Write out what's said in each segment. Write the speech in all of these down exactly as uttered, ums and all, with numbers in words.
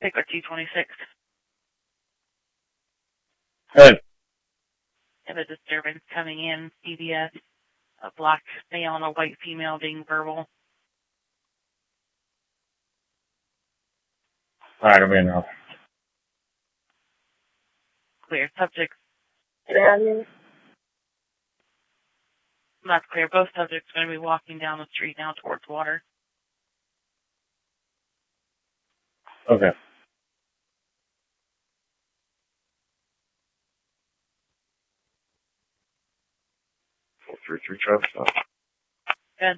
Pickler two twenty-six. Hey. Have a disturbance coming in, C B S, a black male and a white female being verbal. Alright, I'm in now. Clear. Subjects. Yeah. Not clear. Both subjects are going to be walking down the street now towards water. Okay. four three three Travis stop. Good.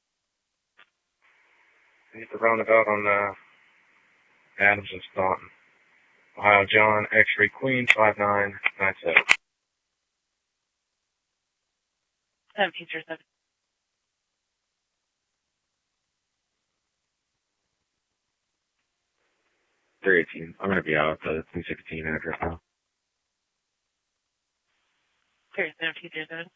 Hit the roundabout on uh, Adams and Staunton. Ohio John, X-ray Queen, five nine nine seven. seventeen zero seven. three eighteen. I'm going to be out at the two sixteen address now. Clear. seventeen zero seven.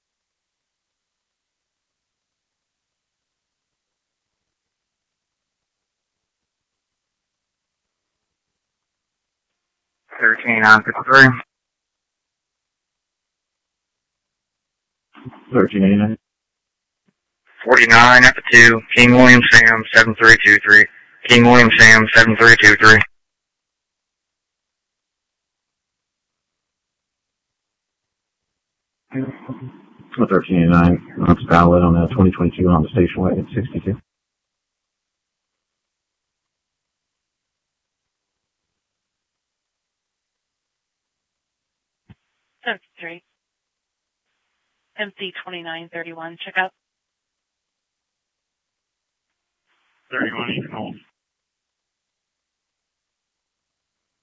thirteen on fifty-three. thirteen eighty-nine. forty-nine at the two. King William Sam, seven three two three. King William Sam, seven three two three. thirteen eighty-nine. That's valid on the twenty twenty-two on the station way at sixty-two. seventy-three. M C twenty-nine thirty-one. Check out. thirty-one, you can hold.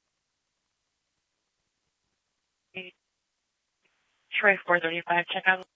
Troy four thirty-five. Check out.